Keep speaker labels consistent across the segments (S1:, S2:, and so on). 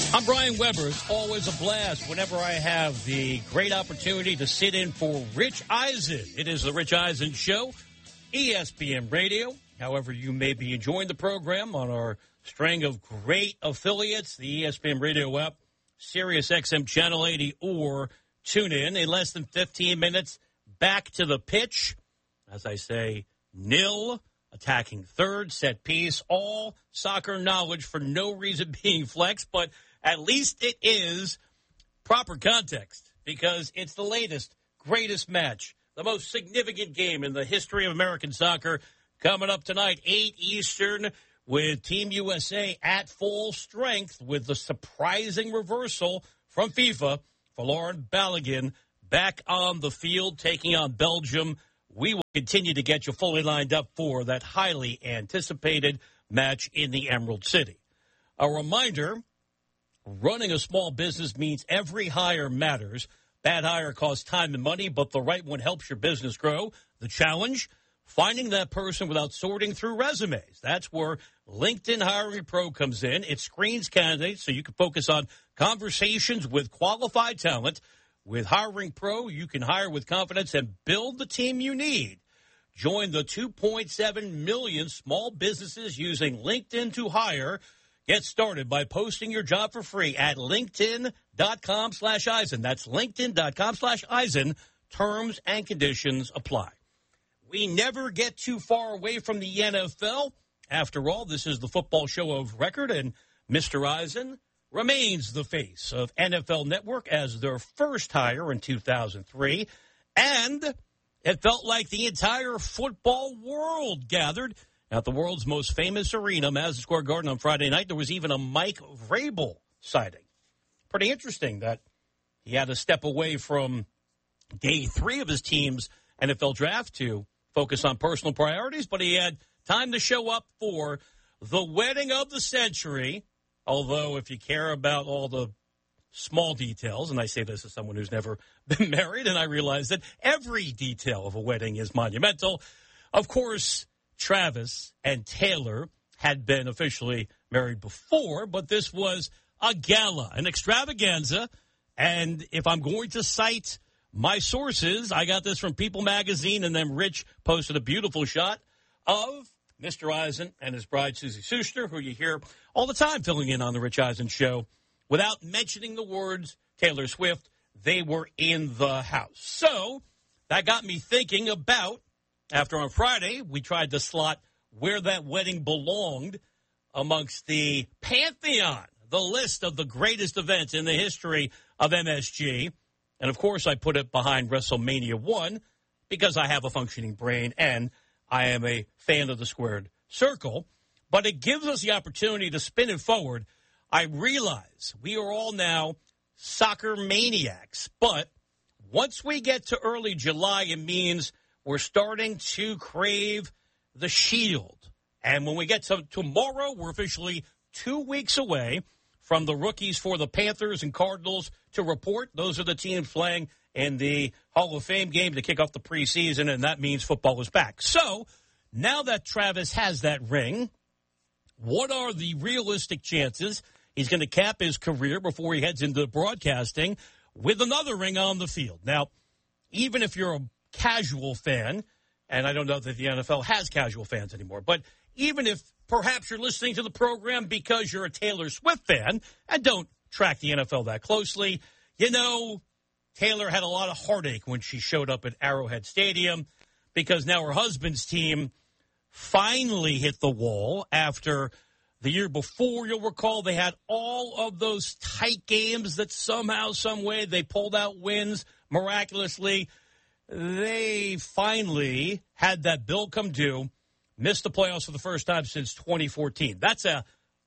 S1: I'm Brian Weber. It's always a blast whenever I have the great opportunity to sit in for Rich Eisen. It is the Rich Eisen Show, ESPN Radio. However, you may be enjoying the program on our string of great affiliates, the ESPN Radio app, Sirius XM Channel 80, or tune in less than 15 minutes. Back to the pitch. As I say, nil, attacking third, set piece, all soccer knowledge for no reason being flexed, but at least it is proper context because it's the latest, greatest match, the most significant game in the history of American soccer coming up tonight, 8 Eastern, with Team USA at full strength with the surprising reversal from FIFA for Lauren Balogun back on the field taking on Belgium. We will continue to get you fully lined up for that highly anticipated match in the Emerald City. A reminder, running a small business means every hire matters. Bad hire costs time and money, but the right one helps your business grow. The challenge, finding that person without sorting through resumes. That's where LinkedIn Hiring Pro comes in. It screens candidates so you can focus on conversations with qualified talent. With Hiring Pro, you can hire with confidence and build the team you need. Join the 2.7 million small businesses using LinkedIn to hire. Get started by posting your job for free at linkedin.com/Eisen. That's linkedin.com/Eisen. Terms and conditions apply. We never get too far away from the NFL. After all, this is the football show of record, and Mr. Eisen remains the face of NFL Network as their first hire in 2003. And it felt like the entire football world gathered at the world's most famous arena, Madison Square Garden, on Friday night. There was even a Mike Vrabel sighting. Pretty interesting that he had to step away from day 3 of his team's NFL draft to focus on personal priorities, but he had time to show up for the wedding of the century. Although, if you care about all the small details, and I say this as someone who's never been married, and I realize that every detail of a wedding is monumental. Of course, Travis and Taylor had been officially married before, but this was a gala, an extravaganza. And if I'm going to cite my sources, I got this from People Magazine, and then Rich posted a beautiful shot of Mr. Eisen and his bride, Susie Schuster, who you hear all the time filling in on the Rich Eisen Show. Without mentioning the words Taylor Swift, they were in the house. So that got me thinking about, after on Friday, we tried to slot where that wedding belonged amongst the pantheon, the list of the greatest events in the history of MSG. And, of course, I put it behind WrestleMania 1 because I have a functioning brain and I am a fan of the squared circle. But it gives us the opportunity to spin it forward. I realize we are all now soccer maniacs, but once we get to early July, it means we're starting to crave the Shield. And when we get to tomorrow, we're officially 2 weeks away from the rookies for the Panthers and Cardinals to report. Those are the teams playing in the Hall of Fame game to kick off the preseason, and that means football is back. So now that Travis has that ring, what are the realistic chances he's going to cap his career before he heads into broadcasting with another ring on the field? Now, even if you're a casual fan, and I don't know that the NFL has casual fans anymore, but even if perhaps you're listening to the program because you're a Taylor Swift fan and don't track the NFL that closely, you know, Taylor had a lot of heartache when she showed up at Arrowhead Stadium because now her husband's team finally hit the wall after the year before. You'll recall they had all of those tight games that somehow, some way, they pulled out wins miraculously. They finally had that bill come due, missed the playoffs for the first time since 2014. That's a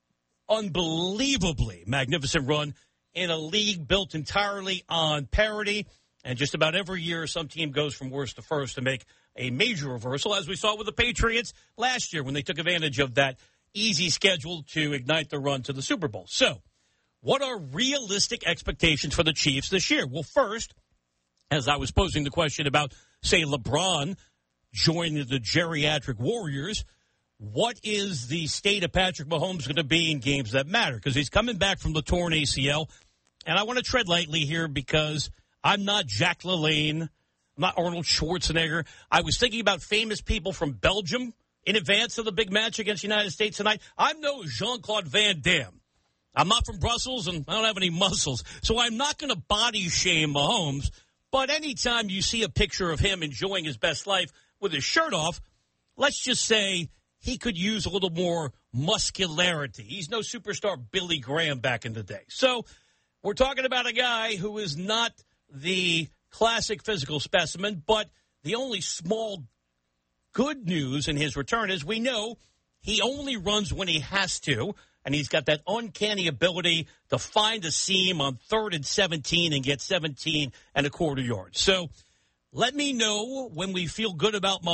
S1: unbelievably magnificent run in a league built entirely on parity. And just about every year, some team goes from worst to first to make a major reversal, as we saw with the Patriots last year when they took advantage of that easy schedule to ignite the run to the Super Bowl. So what are realistic expectations for the Chiefs this year? Well, first, as I was posing the question about, say, LeBron joining the geriatric Warriors, what is the state of Patrick Mahomes going to be in games that matter? Because he's coming back from the torn ACL. And I want to tread lightly here because I'm not Jack LaLanne. I'm not Arnold Schwarzenegger. I was thinking about famous people from Belgium in advance of the big match against the United States tonight. I'm no Jean-Claude Van Damme. I'm not from Brussels, and I don't have any muscles. So I'm not going to body shame Mahomes. But anytime you see a picture of him enjoying his best life with his shirt off, let's just say he could use a little more muscularity. He's no superstar Billy Graham back in the day. So we're talking about a guy who is not the classic physical specimen, but the only small good news in his return is we know he only runs when he has to, and he's got that uncanny ability to find a seam on 3rd and 17 and get 17 and a quarter yards. So let me know when we feel good about Mahomes.